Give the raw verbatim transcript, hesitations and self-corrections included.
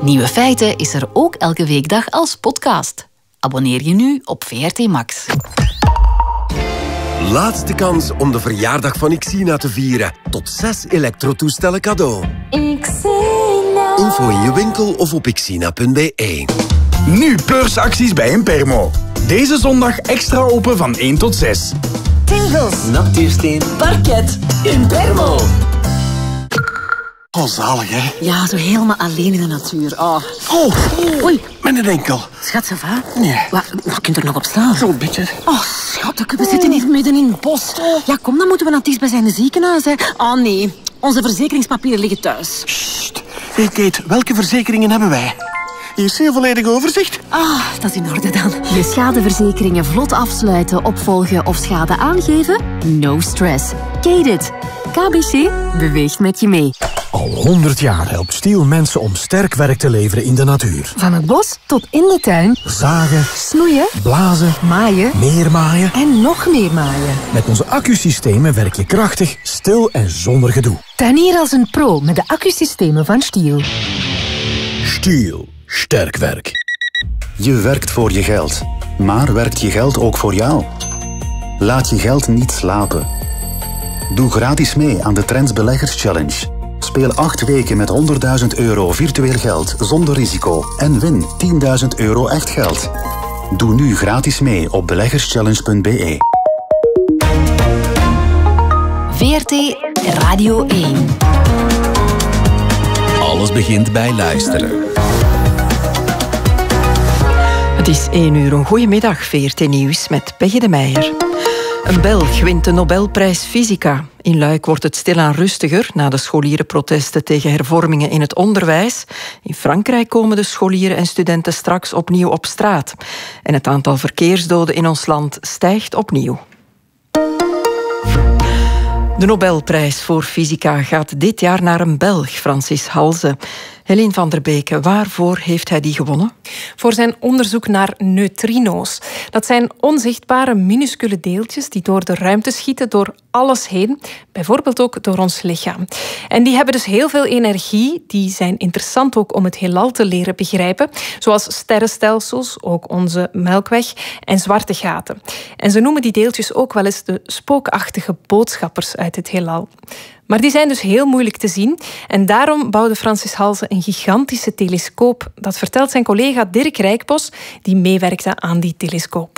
Nieuwe Feiten is er ook elke weekdag als podcast. Abonneer je nu op V R T Max. Laatste kans om de verjaardag van Xina te vieren. Tot zes elektrotoestellen cadeau. Xina. Info in je winkel of op xina punt b e. Nu beursacties bij Impermo. Deze zondag extra open van één tot zes. Tegels. Natuursteen. Parket. Impermo. Oh, zalig, hè? Ja, zo helemaal alleen in de natuur. Oh. Oh, Oei. met een enkel. Schat, ça va? Nee. Wat, wat kunt er nog op staan? Zo'n beetje. Oh, schat, we zitten hier midden in het bos. Ja, kom, dan moeten we naar het dichtstbijzijnde ziekenhuis. Hè. Oh, nee. Onze verzekeringspapieren liggen thuis. Sst. Hey, Kate, welke verzekeringen hebben wij? Hier is een volledig overzicht. Ah, dat is in orde dan. Je schadeverzekeringen vlot afsluiten, opvolgen of schade aangeven? No stress. Kate it. K B C beweegt met je mee. Al honderd jaar helpt Stiel mensen om sterk werk te leveren in de natuur. Van het bos tot in de tuin. Zagen, Snoeien, blazen, maaien neermaaien. en nog meer maaien. Met onze accusystemen werk je krachtig, stil en zonder gedoe. Tuinier als een pro met de accusystemen van Stiel. Stiel. Sterk werk. Je werkt voor je geld, maar werkt je geld ook voor jou? Laat je geld niet slapen. Doe gratis mee aan de Trends Beleggers Challenge. Speel acht weken met honderdduizend euro virtueel geld zonder risico en win tienduizend euro echt geld. Doe nu gratis mee op beleggerschallenge punt b e. V R T Radio één. Alles begint bij luisteren. Het is één uur. Een goedemiddag, V R T Nieuws met Peggy de Meijer. Een Belg wint de Nobelprijs Fysica. In Luik wordt het stilaan rustiger na de scholierenprotesten tegen hervormingen in het onderwijs. In Frankrijk komen de scholieren en studenten straks opnieuw op straat. En het aantal verkeersdoden in ons land stijgt opnieuw. De Nobelprijs voor Fysica gaat dit jaar naar een Belg, Francis Halse. Helene van der Beke, waarvoor heeft hij die gewonnen? Voor zijn onderzoek naar neutrino's. Dat zijn onzichtbare, minuscule deeltjes die door de ruimte schieten, door alles heen. Bijvoorbeeld ook door ons lichaam. En die hebben dus heel veel energie. Die zijn interessant ook om het heelal te leren begrijpen. Zoals sterrenstelsels, ook onze Melkweg en zwarte gaten. En ze noemen die deeltjes ook wel eens de spookachtige boodschappers uit het heelal. Maar die zijn dus heel moeilijk te zien. En daarom bouwde Francis Halse een gigantische telescoop. Dat vertelt zijn collega Dirk Rijkbos, die meewerkte aan die telescoop.